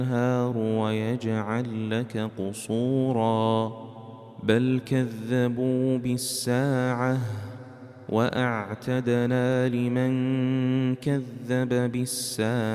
النهار ويجعل لك قصورا بل كذبوا بالساعة وأعتدنا لمن كذب بالساعة